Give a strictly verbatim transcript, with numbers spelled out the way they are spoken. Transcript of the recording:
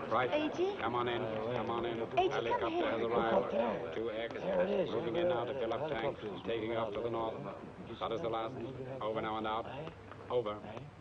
Right. eighty? Come on in. Come on in. Eighty, come Helicopter here. has Look arrived. up there. Two X. There it is. Moving in now to fill up tanks. Helicopter's Taking off to the north. You That is the last. Over now and out. Over.